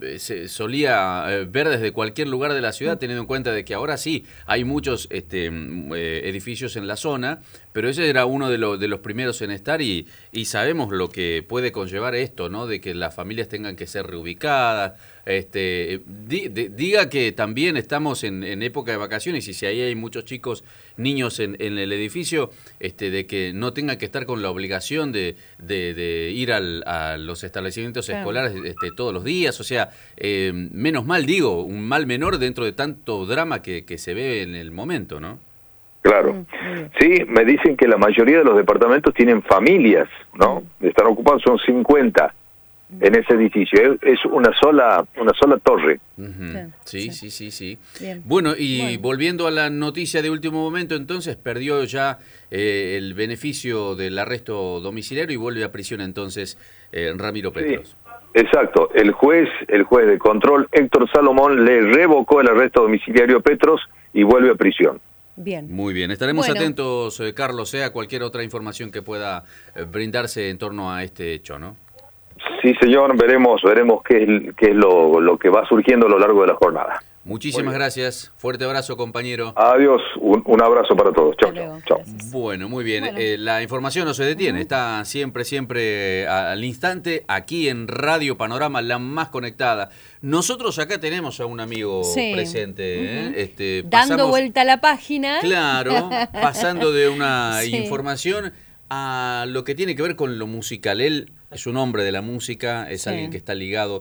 se solía ver desde cualquier lugar de la ciudad, teniendo en cuenta de que ahora sí hay muchos edificios en la zona, pero ese era uno de los primeros en estar y sabemos lo que puede conllevar esto, ¿no? De que las familias tengan que ser reubicadas. Diga que también estamos en época de vacaciones y si ahí hay muchos chicos, niños en el edificio, de que no tengan que estar con la obligación de ir a los establecimientos escolares todos los días, o sea, menos mal digo, un mal menor dentro de tanto drama que se ve en el momento, ¿no? Claro. Sí, me dicen que la mayoría de los departamentos tienen familias, ¿no? Están ocupados, son 50 en ese edificio. Es una sola torre. Sí. Bien. Bueno, y volviendo a la noticia de último momento, entonces perdió ya el beneficio del arresto domiciliario y vuelve a prisión entonces Ramiro Petros. Sí. Exacto, el juez de control Héctor Salomón le revocó el arresto domiciliario a Petros y vuelve a prisión. Bien. Muy bien, estaremos atentos, Carlos, a cualquier otra información que pueda brindarse en torno a este hecho, ¿no? Sí, señor, veremos qué es lo que va surgiendo a lo largo de la jornada. Muchísimas gracias. Fuerte abrazo, compañero. Adiós. Un abrazo para todos. Chao, chao. Bueno, muy bien. Bueno. La información no se detiene. Está siempre al instante aquí en Radio Panorama, la más conectada. Nosotros acá tenemos a un amigo presente. Dando vuelta a la página. Claro, pasando de una información a lo que tiene que ver con lo musical. Él es un hombre de la música, es alguien que está ligado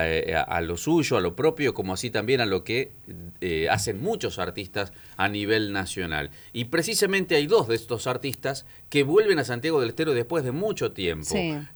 a lo suyo, a lo propio, como así también a lo que hacen muchos artistas a nivel nacional. Y precisamente hay dos de estos artistas que vuelven a Santiago del Estero después de mucho tiempo.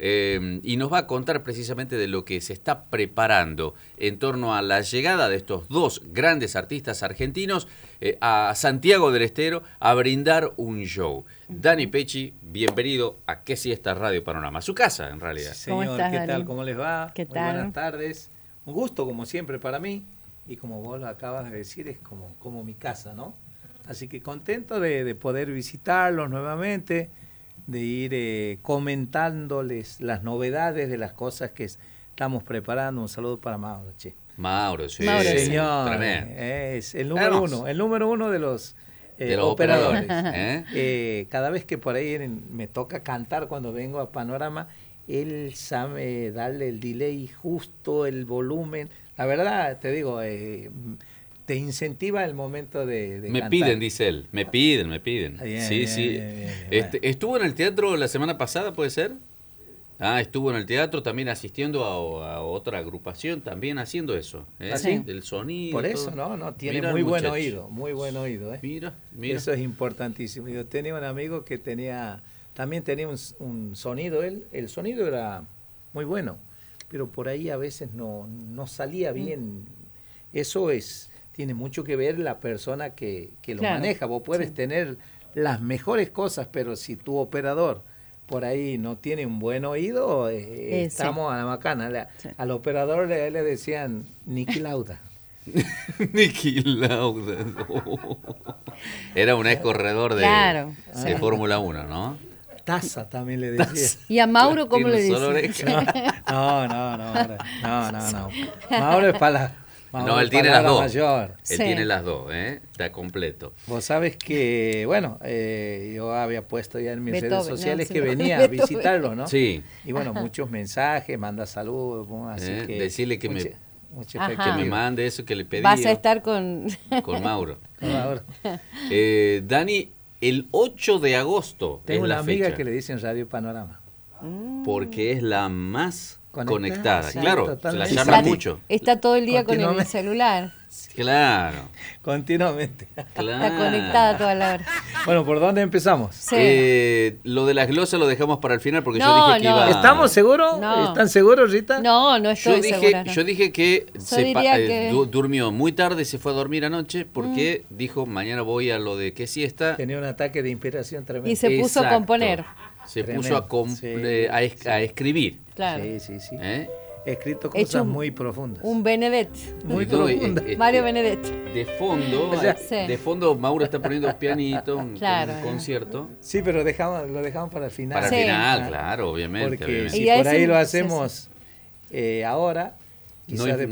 Y nos va a contar precisamente de lo que se está preparando en torno a la llegada de estos dos grandes artistas argentinos a Santiago del Estero a brindar un show. Dani Pecci, bienvenido a ¿Qué Siesta Radio Panorama? Su casa, en realidad. Señor, ¿Cómo estás, ¿qué Dani? tal? ¿Cómo les va? ¿Qué Muy tal? buenas tardes. Un gusto, como siempre, para mí. Y como vos lo acabas de decir, es como mi casa, ¿no? Así que contento de poder visitarlos nuevamente, de ir comentándoles las novedades de las cosas que estamos preparando. Un saludo para Mauro, che. Mauro, sí. Mauro, Señor, tremendo. es el número uno de los operadores. Cada vez que por ahí me toca cantar cuando vengo a Panorama, él sabe darle el delay justo, el volumen. La verdad, te digo, te incentiva el momento de me cantar. piden, dice él, me piden. Bien, Sí. Bien, bueno. ¿Estuvo en el teatro la semana pasada, puede ser? Estuvo en el teatro también asistiendo a otra agrupación, también haciendo eso. ¿Sí? El sonido. Por eso, todo. no, tiene Mira, muy buen muchacho. oído. Mira. Eso es importantísimo. Yo tenía un amigo que también tenía un sonido, el sonido era muy bueno, pero por ahí a veces no salía bien. Eso tiene mucho que ver la persona que lo maneja. Vos puedes tener las mejores cosas, pero si tu operador por ahí no tiene un buen oído, estamos a la macana. Al operador le decían Niki Lauda. Niki Lauda. Era un ex corredor de Fórmula 1, ¿no? Taza también le decía. ¿Y a Mauro cómo le decía? No. Mauro es para él tiene las dos. Mayor. Él tiene las dos, está completo. Vos sabes que, bueno, yo había puesto ya en mis redes sociales que venía a visitarlo, ¿no? Sí. Y bueno, muchos mensajes, manda saludos, así que... Decirle que me mande eso que le pedí. Vas a estar con Mauro. Con Mauro. Dani, el 8 de agosto Tengo es la una amiga fecha. que le dicen Radio Panorama. Porque es la más conectada. Sí, claro, totalmente. se la llama mucho. Está todo el día con el celular. Claro. Continuamente. Está conectada toda la hora. Bueno, ¿por dónde empezamos? Lo de las glosas lo dejamos para el final porque yo dije que iba... ¿Estamos seguros? No. ¿Están seguros, Rita? No estoy segura. Yo dije que, que... durmió muy tarde, se fue a dormir anoche porque dijo, mañana voy a lo de ¿Qué Siesta? Tenía un ataque de inspiración tremendo. Y se puso a componer. Se puso a escribir. Claro. Sí. He escrito cosas muy profundas. Un Benedetti. Muy profundas. Mario Benedetti. De fondo Mauro está poniendo un pianito, un concierto. Sí, pero lo dejamos para el final. Para el final, claro, obviamente. Porque si por ahí lo hacemos ahora, quizás